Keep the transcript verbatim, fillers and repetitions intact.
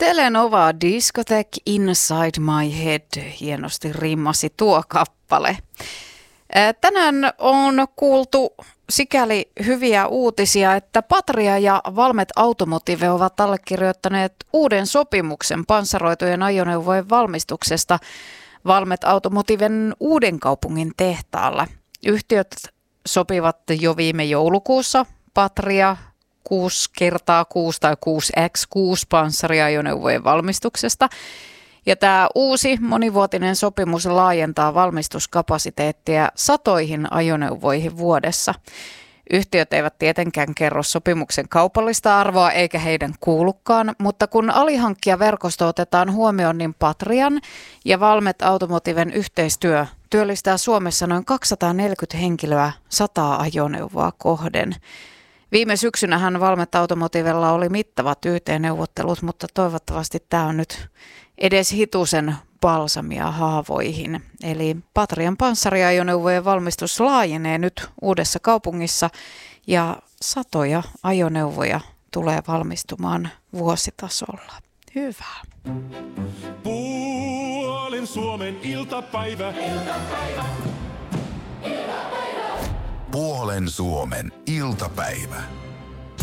Telenova Discotheque Inside My Head, hienosti rimmasi tuo kappale. Tänään on kuultu sikäli hyviä uutisia, että Patria ja Valmet Automotive ovat allekirjoittaneet uuden sopimuksen panssaroitujen ajoneuvojen valmistuksesta Valmet Automotiven Uudenkaupungin tehtaalla. Yhtiöt sopivat jo viime joulukuussa Patria kuusi kertaa kuusi tai kuusi kertaa kuusi panssariajoneuvojen valmistuksesta. Ja tämä uusi monivuotinen sopimus laajentaa valmistuskapasiteettia satoihin ajoneuvoihin vuodessa. Yhtiöt eivät tietenkään kerro sopimuksen kaupallista arvoa eikä heidän kuulukaan, mutta kun alihankkijaverkosto otetaan huomioon, niin Patrian ja Valmet Automotiven yhteistyö työllistää Suomessa noin kaksisataaneljäkymmentä henkilöä sataa ajoneuvoa kohden. Viime syksynähän Valmet Automotivella oli mittavat Y T-neuvottelut, mutta toivottavasti tämä on nyt edes hitusen balsamia haavoihin. Eli Patrian panssariajoneuvojen valmistus laajenee nyt uudessa kaupungissa ja satoja ajoneuvoja tulee valmistumaan vuositasolla. Hyvä. Puolen Suomen iltapäivä. Iltapäivä. Iltapäivä. Puolen Suomen iltapäivä.